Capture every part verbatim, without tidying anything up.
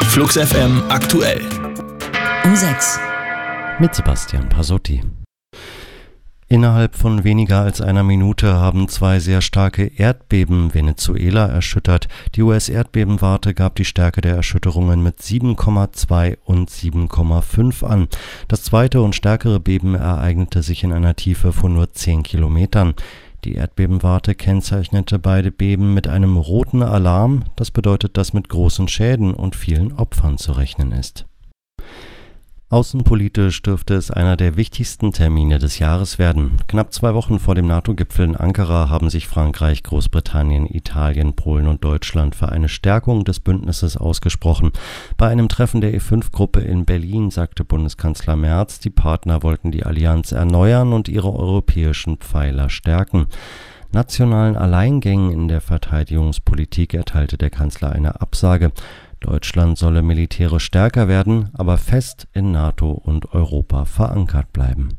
Flux F M aktuell. Um sechs. Mit Sebastian Pasotti. Innerhalb von weniger als einer Minute haben zwei sehr starke Erdbeben Venezuela erschüttert. Die U S-Erdbebenwarte gab die Stärke der Erschütterungen mit sieben Komma zwei und sieben Komma fünf an. Das zweite und stärkere Beben ereignete sich in einer Tiefe von nur zehn Kilometern. Die Erdbebenwarte kennzeichnete beide Beben mit einem roten Alarm. Das bedeutet, dass mit großen Schäden und vielen Opfern zu rechnen ist. Außenpolitisch dürfte es einer der wichtigsten Termine des Jahres werden. Knapp zwei Wochen vor dem NATO-Gipfel in Ankara haben sich Frankreich, Großbritannien, Italien, Polen und Deutschland für eine Stärkung des Bündnisses ausgesprochen. Bei einem Treffen der E fünf Gruppe in Berlin sagte Bundeskanzler Merz, die Partner wollten die Allianz erneuern und ihre europäischen Pfeiler stärken. Nationalen Alleingängen in der Verteidigungspolitik erteilte der Kanzler eine Absage. Deutschland solle militärisch stärker werden, aber fest in NATO und Europa verankert bleiben.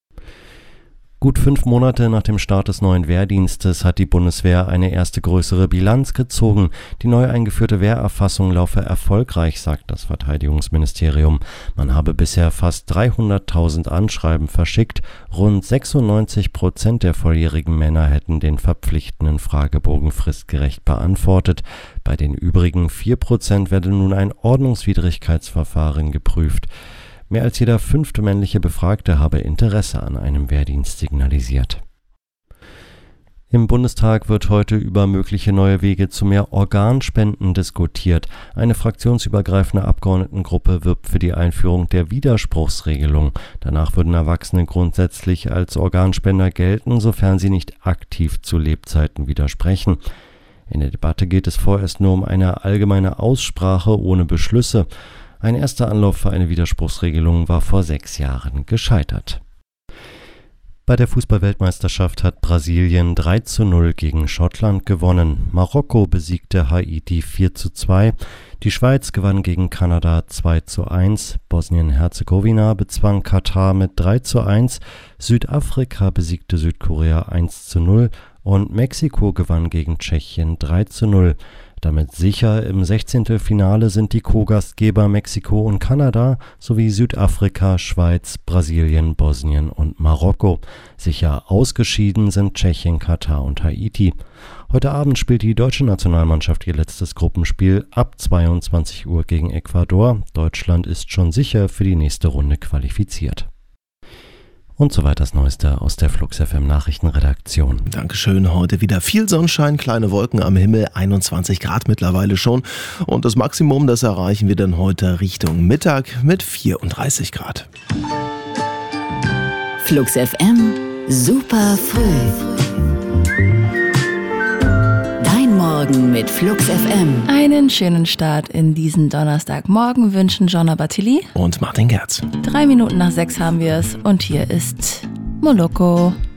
Gut fünf Monate nach dem Start des neuen Wehrdienstes hat die Bundeswehr eine erste größere Bilanz gezogen. Die neu eingeführte Wehrerfassung laufe erfolgreich, sagt das Verteidigungsministerium. Man habe bisher fast dreihunderttausend Anschreiben verschickt. Rund sechsundneunzig Prozent der volljährigen Männer hätten den verpflichtenden Fragebogen fristgerecht beantwortet. Bei den übrigen vier Prozent werde nun ein Ordnungswidrigkeitsverfahren geprüft. Mehr als jeder fünfte männliche Befragte habe Interesse an einem Wehrdienst signalisiert. Im Bundestag wird heute über mögliche neue Wege zu mehr Organspenden diskutiert. Eine fraktionsübergreifende Abgeordnetengruppe wirbt für die Einführung der Widerspruchsregelung. Danach würden Erwachsene grundsätzlich als Organspender gelten, sofern sie nicht aktiv zu Lebzeiten widersprechen. In der Debatte geht es vorerst nur um eine allgemeine Aussprache ohne Beschlüsse. Ein erster Anlauf für eine Widerspruchsregelung war vor sechs Jahren gescheitert. Bei der Fußball-Weltmeisterschaft hat Brasilien drei zu null gegen Schottland gewonnen. Marokko besiegte Haiti vier zu zwei. Die Schweiz gewann gegen Kanada zwei zu eins. Bosnien-Herzegowina bezwang Katar mit drei zu eins. Südafrika besiegte Südkorea eins zu null. Und Mexiko gewann gegen Tschechien drei zu null. Damit sicher im Sechzehntelfinale sind die Co-Gastgeber Mexiko und Kanada sowie Südafrika, Schweiz, Brasilien, Bosnien und Marokko. Sicher ausgeschieden sind Tschechien, Katar und Haiti. Heute Abend spielt die deutsche Nationalmannschaft ihr letztes Gruppenspiel ab zweiundzwanzig Uhr gegen Ecuador. Deutschland ist schon sicher für die nächste Runde qualifiziert. Und soweit das Neueste aus der Flux F M Nachrichtenredaktion. Dankeschön. Heute wieder viel Sonnenschein, kleine Wolken am Himmel, einundzwanzig Grad mittlerweile schon. Und das Maximum, das erreichen wir dann heute Richtung Mittag mit vierunddreißig Grad. Flux F M, super früh. Morgen mit Flux F M. Einen schönen Start in diesen Donnerstagmorgen wünschen Jonna Battili und Martin Gerz. Drei Minuten nach sechs haben wir es und hier ist Moloko.